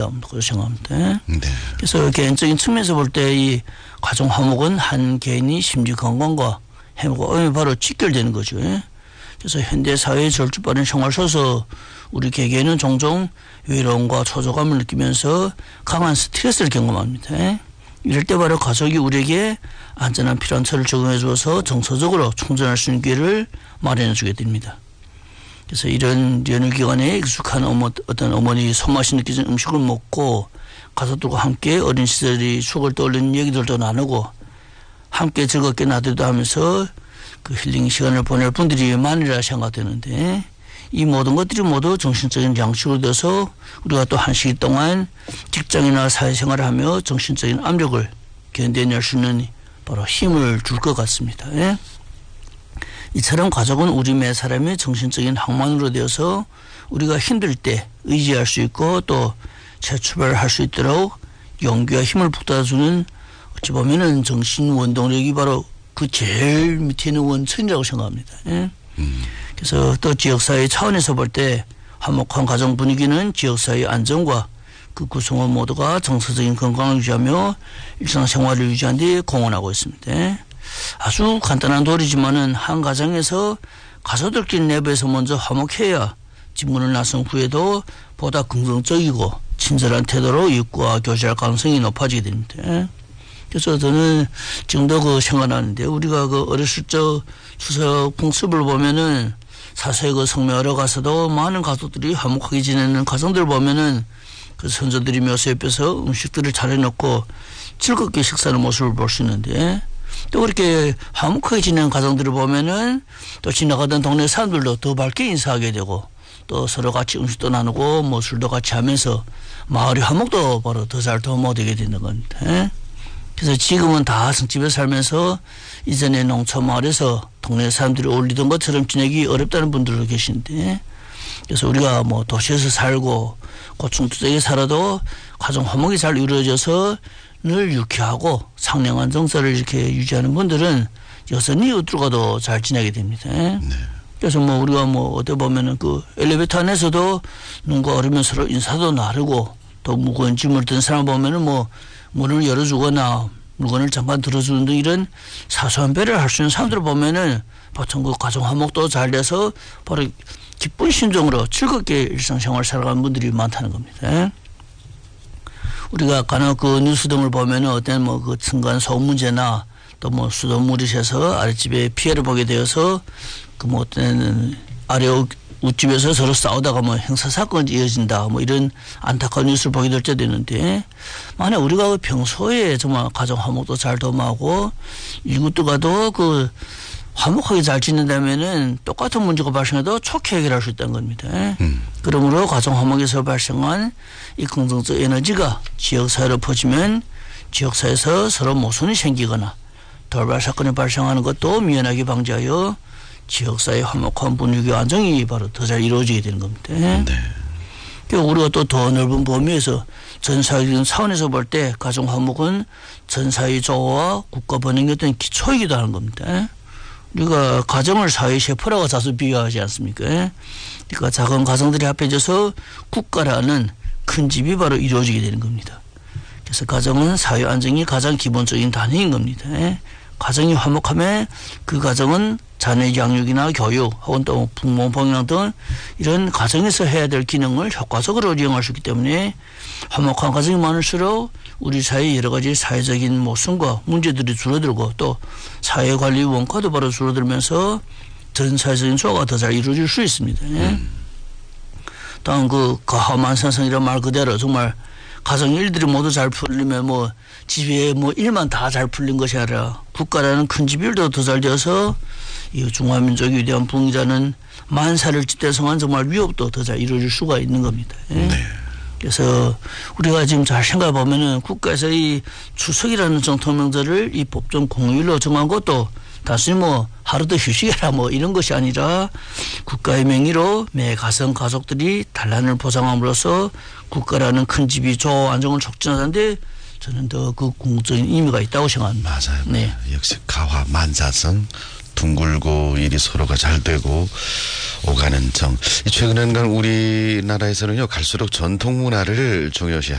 중요합니다. 그렇게 생각합니다. 네. 그래서 개인적인 측면에서 볼 때 이 가정 화목은 한 개인이 심리 건강과 행복과 바로 직결되는 거죠. 그래서 현대 사회의 절주빠른 생활 속에서 우리 개개인은 종종 외로움과 초조감을 느끼면서 강한 스트레스를 경험합니다. 이럴 때 바로 가족이 우리에게 안전한 피난처를 제공해 주어서 정서적으로 충전할 수 있는 기회를 마련해 주게 됩니다. 그래서 이런 연휴 기간에 익숙한 어떤 어머니 손맛이 느껴지는 음식을 먹고 가족들과 함께 어린 시절의 추억을 떠올리는 얘기들도 나누고 함께 즐겁게 나들도 하면서 그 힐링 시간을 보낼 분들이 많으리라 생각되는데 이 모든 것들이 모두 정신적인 양식으로 돼서 우리가 또 한 시기 동안 직장이나 사회생활을 하며 정신적인 압력을 견뎌낼 수 있는 바로 힘을 줄 것 같습니다. 이처럼 가족은 우리 매 사람의 정신적인 항만으로 되어서 우리가 힘들 때 의지할 수 있고 또 재출발할 수 있도록 용기와 힘을 북돋아주는 어찌 보면은 정신 원동력이 바로 그 제일 밑에 있는 원천이라고 생각합니다. 그래서 또 지역사회 차원에서 볼 때 화목한 가정 분위기는 지역사회의 안정과 그 구성원 모두가 정서적인 건강을 유지하며 일상생활을 유지하는 데 공헌하고 있습니다. 아주 간단한 도리지만은 한 가정에서 가족들끼리 내부에서 먼저 화목해야 집문을 나선 후에도 보다 긍정적이고 친절한 태도로 이웃과 교제할 가능성이 높아지게 됩니다. 그래서 저는 지금도 그 생각나는데 우리가 그 어렸을 적 추석 풍습을 보면은 사서의 그 성묘하러 가서도 많은 가족들이 화목하게 지내는 가정들 보면은 그 선조들이 묘소 옆에서 음식들을 차려놓고 즐겁게 식사하는 모습을 볼 수 있는데 또 그렇게 화목하게 지내는 가정들을 보면은 또 지나가던 동네 사람들도 더 밝게 인사하게 되고 또 서로 같이 음식도 나누고 뭐 술도 같이 하면서 마을의 화목도 바로 더 잘 도모되게 되는 겁니다. 그래서 지금은 다 성집에 살면서 이전에 농촌 마을에서 동네 사람들이 어울리던 것처럼 지내기 어렵다는 분들도 계신데 그래서 우리가 뭐 도시에서 살고 고충투쟁에 살아도 가정 화목이 잘 이루어져서 늘 유쾌하고 상냥한 정서를 이렇게 유지하는 분들은 여전히 이웃들과도 잘 지내게 됩니다. 그래서 뭐 우리가 뭐 어떻게 보면은 그 엘리베이터 안에서도 누군가 어르면 서로 인사도 나누고 또 무거운 짐을 든 사람 보면은 뭐 문을 열어주거나 물건을 잠깐 들어주는 등 이런 사소한 배려를 할 수 있는 사람들을 보면은 보통 그 가정 화목도 잘 돼서 바로 기쁜 심정으로 즐겁게 일상생활 살아가는 분들이 많다는 겁니다. 우리가 아까는 그 뉴스 등을 보면은 어떤 뭐 그 층간소음 문제나 또 뭐 수돗물이 새서 아랫집에 피해를 보게 되어서 그 뭐 어떤 아래 웃집에서 서로 싸우다가 뭐 형사사건이 이어진다 뭐 이런 안타까운 뉴스를 보게 될 때도 있는데 만약 우리가 평소에 정말 가정 화목도 잘 도모하고 이웃들과도 그 화목하게 잘 지낸다면은 똑같은 문제가 발생해도 좋게 해결할 수 있다는 겁니다. 그러므로 가정 화목에서 발생한 이 긍정적 에너지가 지역사회로 퍼지면 지역사회에서 서로 모순이 생기거나 돌발 사건이 발생하는 것도 미연하게 방지하여 지역사회 화목한 분위기와 안정이 바로 더 잘 이루어지게 되는 겁니다. 그리고 우리가 또 더 넓은 범위에서 전 사회적인 차원에서 볼 때 가정 화목은 전 사회 조화와 국가 번영의 어떤 기초이기도 하는 겁니다. 우리가 가정을 사회의 셰퍼라고 자주 비유하지 않습니까? 그러니까 작은 가정들이 합해져서 국가라는 큰 집이 바로 이루어지게 되는 겁니다. 그래서 가정은 사회 안정이 가장 기본적인 단위인 겁니다. 가정이 화목하면 그 가정은 자녀 양육이나 교육 혹은 또 부모 봉양 등 이런 가정에서 해야 될 기능을 효과적으로 이용할 수 있기 때문에 화목한 가정이 많을수록 우리 사회의 여러 가지 사회적인 모순과 문제들이 줄어들고 또 사회관리 원가도 바로 줄어들면서 전 사회적인 조화가 더 잘 이루어질 수 있습니다. 다음 그 가화만상성이란 말 그대로 정말 가정 일들이 모두 잘 풀리면 뭐 집에 뭐 일만 다 잘 풀린 것이 아니라 국가라는 큰 집 일도 더 잘 되어서 이 중화민족의 위대한 붕이라는 만사를 짓대성한 정말 위협도 더 잘 이루어질 수가 있는 겁니다. 그래서 우리가 지금 잘 생각해 보면은 국가에서 이 추석이라는 정통 명절을 이 법정 공휴일로 정한 것도 단순히 뭐 하루 더 휴식이라 뭐 이런 것이 아니라 국가의 명의로 매 가정가족들이 단란을 보장함으로써 국가라는 큰 집이 조화 안정을 촉진하는데 저는 더 그 궁극적인 의미가 있다고 생각합니다. 맞아요. 네. 역시 가화 만사성 둥글고 일이 서로가 잘 되고 오가는 정. 최근에는 우리나라에서는요 갈수록 전통 문화를 중요시